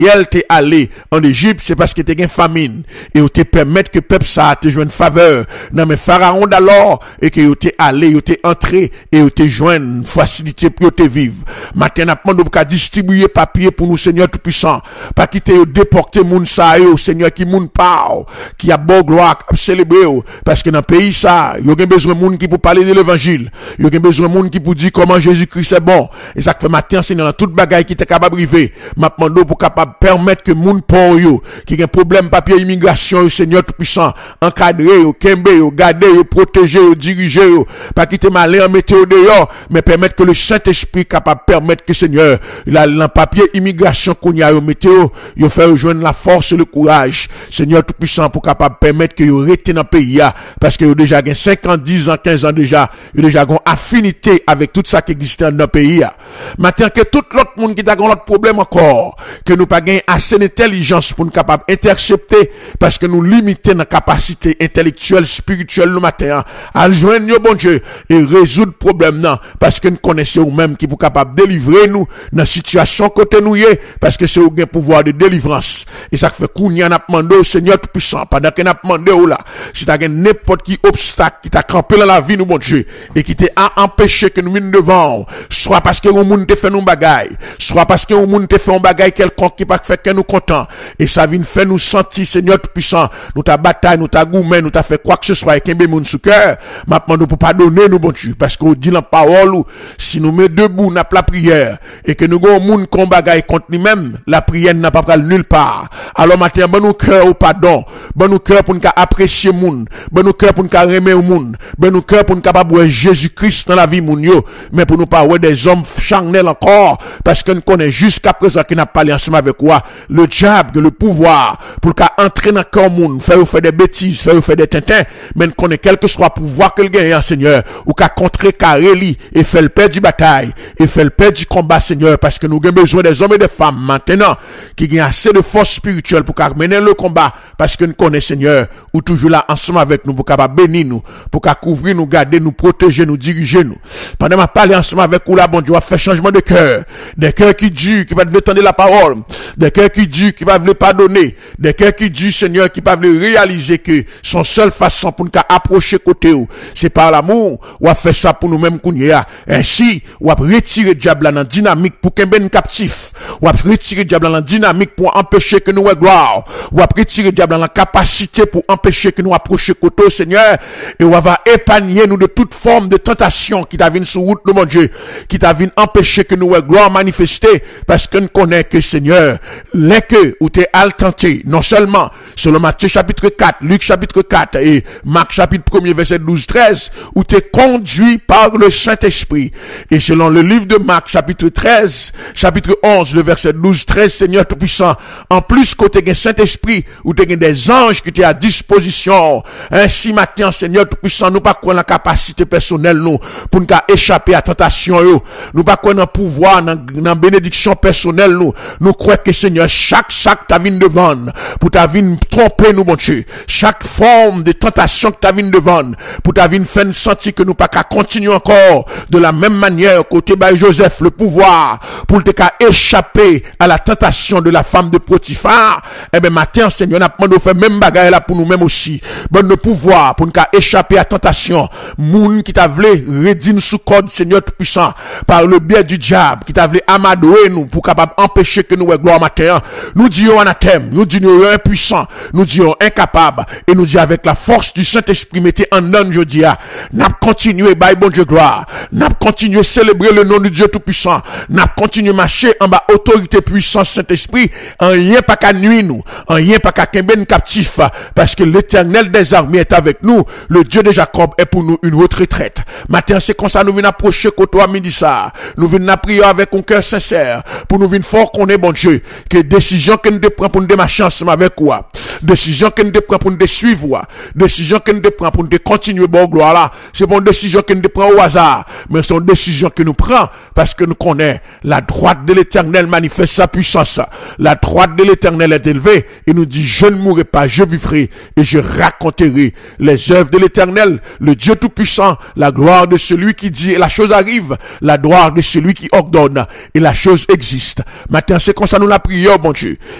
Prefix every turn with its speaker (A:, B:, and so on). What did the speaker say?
A: Israël t'est allé en Égypte, c'est parce que t'es une famine. Et te permettre que peuple ça te joue une faveur. Non, mais Pharaon d'alors, et que t'es allé, t'es entré, et te joue une facilité pour te vivre. Maintenant, n'a pas qu'à distribuer papier pour nous, Seigneur Tout-Puissant. Pas quitter ou déporter moun sa yo, Seigneur, qui moun parle, qui a bon gloire, à célébrer, parce que dans le pays ça, il y a besoin de moun qui pour parler de l'évangile. Il y a besoin de moun qui pour dire comment Jésus-Christ est bon. Et ça fait matin, Seigneur, dans toute bagaille qui était capable de arriver. Maintenant, pour capable permettre que moun pour yo, qui a un problème papier immigration, Seigneur Tout-Puissant, encadrer, kembe, garder, protéger, diriger, pas quitter malin en météo dehors, mais permettre que le Saint-Esprit capable permettre que Seigneur, dans papier immigration qu'on y a au météo, il fait rejoindre la force et le courage, Seigneur Tout-Puissant, pour capable permettre que vous restez dans le pays, parce que vous déjà 5 ans, 10 ans, 15 ans déjà, vous déjà une affinité avec tout ça qui existe dans le pays. Maintenant que tout l'autre monde qui a l'autre problème encore, que nous pas gagné assez d'intelligence pour nous capable intercepter, parce que nous limitons nos capacités intellectuelles, spirituelles, le matin, à joindre bon Dieu et résoudre le problème, non, parce que nous connaissons nous-mêmes qui pour capable délivrer nous dans la situation côté nous y est, parce que c'est au gain pouvoir de délivrance. Et ça fait qu'on y en a demandé au Seigneur Tout-Puissant, pendant qu'on a demandé là, si t'as n'importe qui obstacle qui t'a campé dans la vie nous bon Dieu, et qui t'a empêché que nous venions devant, soit parce que au monde te fait nous bagaille, soit parce que au monde te fait un bagaille quelconque qui pas fait que nous content, et ça vient faire nous sentir Seigneur Tout-Puissant, nous ta bataille, nous ta gourmet, nous ta fait quoi que ce soit, et qu'un moun sous cœur, maintenant nous pour pardonner nous bon Dieu, parce qu'on dit la parole, si nous met debout, n'a pas la prière, et que nous avons un monde qu'on bagaille contre nous-mêmes, la prière n'a pas nulle part. Alors maintenant, bon nous cœur au pardon, bon nous cœur pour nous apprécier moun, bon nous cœur pour nous aimer au monde, bon nous cœur pour nous capable voir Jésus-Christ dans la vie moun yo, mais pour nous pas voir des hommes charnels encore, parce que nous connaissons jusqu'à présent qu'il n'a pas parlé ensemble avec quoi, le diable, le pouvoir, pour qu'à entrer dans le cœur moun, faire des bêtises, faire des tintins, mais nous connaissons quel que soit le pouvoir que le gagne, Seigneur, ou qu'à contrer carré li, et faire le paix du bataille, et faire le paix du combat, Seigneur, parce que nous avons besoin des hommes et des femmes maintenant, qui ont assez de force spirituelle pour mener le combat, parce que nous connaissons, Seigneur, ou toujours là ensemble avec nous, pour capable bénir nous, pour qu'à couvrir nous, garder nous, protéger nous, diriger nous. Pendant ma parler ensemble avec vous là, bon Dieu, fait changement de cœur, des cœurs qui durent, qui va te tendre la parole, des cœurs qui durent, qui va te pardonner, des cœurs qui durent, Seigneur, qui va réaliser que son seule façon pour nous approcher côté où, c'est par l'amour, ou à faire ça pour nous-mêmes qu'on y a. Ainsi, ou à retirer le diable dans la dynamique pour qu'un ben captif, ou à retirer le diable dans la dynamique pour empêcher que nous ayons gloire, ou à retirer le diable dans la capacité pour empêcher que nous approchions côté, Seigneur, et on va épargner nous de toute forme de tentation qui t'a vu sur route de mon Dieu, qui t'a vu empêcher que nous ayons gloire manifester, parce que nous connaissons que, Seigneur, les que ou t'es tenté, non seulement selon Matthieu chapitre 4, Luc chapitre 4 et Marc chapitre 1 verset 12-13, où t'es conduit par le Saint-Esprit, et selon le livre de Marc chapitre 13, chapitre 11, le verset 12-13, Seigneur Tout-Puissant, en plus que t'es un Saint-Esprit, où t'es des anges qui t'es à disposition, ainsi maintenant, Seigneur Tout-Puissant, nous pas quoi la capacité personnelle, nous, pour nous échapper à tentation, nous pas quoi dans pouvoir, dans bénédiction personnelle, nous croyons que, Seigneur, chaque t'as vu devant, pour t'as vu tromper nous, mon Dieu, chaque forme de tentation que t'as vu devant, pour t'as vu faire sentir que nous pas qu'à continuer encore, de la même manière, côté by Joseph, le pouvoir, pour te qu'à échapper à la tentation de la femme de Potiphar, eh ben, matin, Seigneur, n'a pas de faire même bagarre là pour nous-mêmes aussi, bon, le pouvoir, pour nous qu'à échapper à la tentation, moun qui t'a voulu redire sous code, Seigneur Tout-Puissant, par le biais du diable, qui t'a voulu amadouer nous, pour capable empêcher que nous ayons gloire matin, nous disons anathème, nous disons impuissant, nous disons incapable, et nous disons avec la force du Saint-Esprit, mettez en non, je dis, n'a continué, by bon Dieu gloire, n'a continué célébrer le nom de Dieu Tout-Puissant, n'a continué marcher en bas autorité puissance Saint-Esprit, en rien pas qu'à nuire nous, en rien pas qu'à qu'un captif, parce que l'Éternel des armées est avec nous, le Dieu de Jacob est pour nous une retraite. Matin, c'est comme ça, nous venons approcher côté à midi ça, nous venons prier avec un cœur sincère, pour nous venir fort qu'on est bon Dieu, que décision que nous prenons pour nous démarcher ensemble avec quoi. Décision que nous prend pour nous suivre, décision que nous prend pour nous continuer bon gloire là, c'est pas une décision que nous prend au hasard, mais c'est une décision que nous prend parce que nous connaissons la droite de l'Éternel manifeste sa puissance. La droite de l'Éternel est élevée et nous dit je ne mourrai pas, je vivrai et je raconterai les œuvres de l'Éternel, le Dieu tout-puissant, la gloire de celui qui dit et la chose arrive, la gloire de celui qui ordonne et la chose existe. Maintenant c'est comme ça nous la prions, bon Dieu.